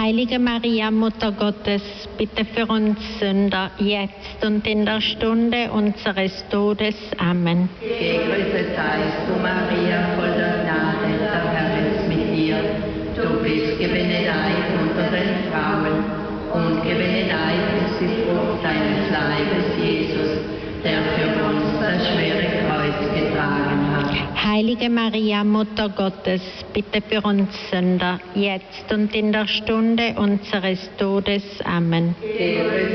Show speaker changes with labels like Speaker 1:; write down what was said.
Speaker 1: Heilige Maria, Mutter Gottes, bitte für uns Sünder, jetzt und in der Stunde unseres Todes. Amen.
Speaker 2: Gegrüßet seist du, Maria, voll der Gnade, der Herr ist mit dir. Du bist gebenedeit unter den Frauen, und gebenedeit ist die Frucht deines Leibes, Jesus, der für uns das schwere Kreuz getragen hat.
Speaker 1: Heilige Maria, Mutter Gottes, bitte für uns Sünder, jetzt und in der Stunde unseres Todes. Amen.
Speaker 2: Gegrüßet